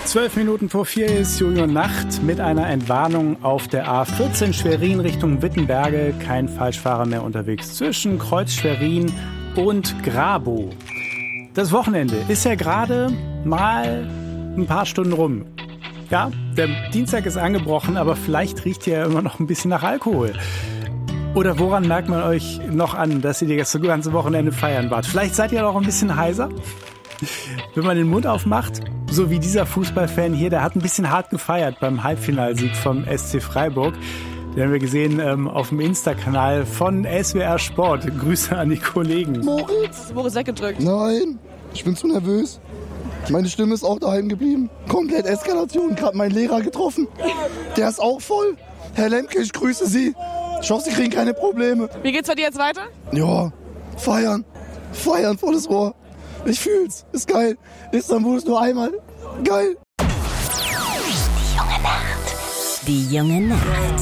3:12 ist Jojo Nacht mit einer Entwarnung auf der A14 Schwerin Richtung Wittenberge. Kein Falschfahrer mehr unterwegs zwischen Kreuz Schwerin und Grabow. Das Wochenende ist ja gerade mal ein paar Stunden rum. Ja, der Dienstag ist angebrochen, aber vielleicht riecht ihr ja immer noch ein bisschen nach Alkohol. Oder woran merkt man euch noch an, dass ihr das ganze Wochenende feiern wart? Vielleicht seid ihr auch ein bisschen heiser? Wenn man den Mund aufmacht, so wie dieser Fußballfan hier, der hat ein bisschen hart gefeiert beim Halbfinalsieg vom SC Freiburg. Den haben wir gesehen auf dem Insta-Kanal von SWR Sport. Grüße an die Kollegen. Moritz weggedrückt. Nein, ich bin zu nervös. Meine Stimme ist auch daheim geblieben. Komplett Eskalation. Gerade meinen Lehrer getroffen. Der ist auch voll. Herr Lemke, ich grüße Sie. Ich hoffe, Sie kriegen keine Probleme. Wie geht's bei dir jetzt weiter? Ja, feiern. Feiern, volles Rohr. Ich fühl's. Ist geil. Istanbul ist nur einmal. Geil. Die junge Nacht. Die junge Nacht.